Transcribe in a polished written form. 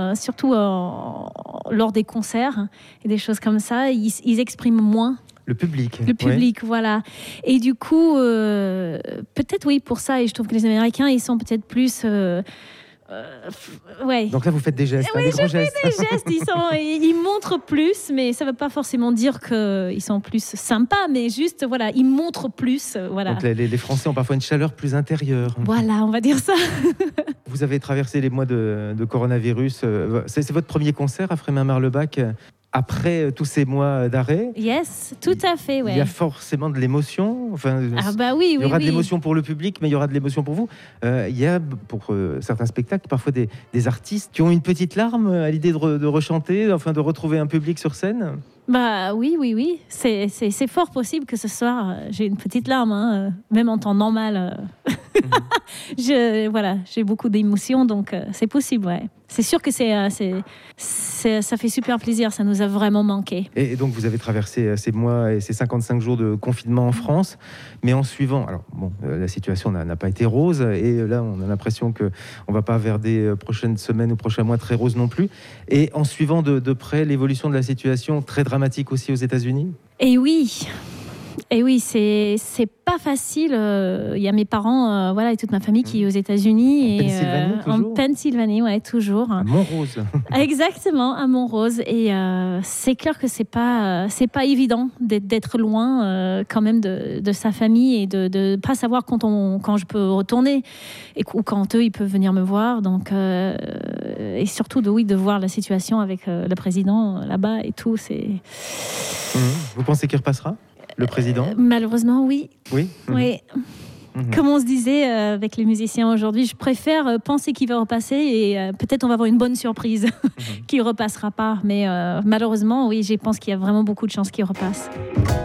surtout lors des concerts et des choses comme ça, ils expriment moins. Le public, voilà. Et du coup, peut-être oui pour ça. Et je trouve que les Américains, ils sont peut-être plus... ouais. Donc là, vous faites des gestes, oui, des gros gestes. Fais des gestes. Ils montrent plus, mais ça ne veut pas forcément dire qu'ils sont plus sympas, mais juste, voilà, ils montrent plus. Voilà. Donc les Français ont parfois une chaleur plus intérieure. Voilà, on va dire ça. Vous avez traversé les mois de coronavirus. C'est votre premier concert à Frémin-Marlebac après tous ces mois d'arrêt. Yes, tout à fait, ouais. Il y a forcément de l'émotion. Enfin, Oui, il y aura de l'émotion pour le public, mais il y aura de l'émotion pour vous. Il y a, pour certains spectacles, parfois des artistes qui ont une petite larme à l'idée de rechanter, enfin de retrouver un public sur scène. Oui. C'est fort possible que ce soir, j'ai une petite larme, même en temps normal. J'ai beaucoup d'émotions, donc c'est possible, ouais. C'est sûr que ça fait super plaisir, ça nous a vraiment manqué. Et donc vous avez traversé ces mois et ces 55 jours de confinement en France, mais en suivant, la situation n'a pas été rose, et là on a l'impression qu'on ne va pas vers des prochaines semaines ou prochains mois très roses non plus, et en suivant de près l'évolution de la situation très dramatique aussi aux États-Unis. Et oui, c'est pas facile. Il y a mes parents, et toute ma famille qui est aux États-Unis. En Pennsylvanie, ouais, toujours. À Montrose. Exactement, à Montrose. Et c'est clair que c'est pas évident d'être loin quand même de sa famille et de pas savoir quand je peux retourner ou quand eux ils peuvent venir me voir. Donc et surtout de voir la situation avec le président là-bas et tout. Vous pensez qu'il repassera? Le président? Malheureusement, oui. Oui. Oui. Comme on se disait avec les musiciens aujourd'hui, je préfère penser qu'il va repasser et peut-être on va avoir une bonne surprise qu'il ne repassera pas. Mais malheureusement, oui, je pense qu'il y a vraiment beaucoup de chances qu'il repasse.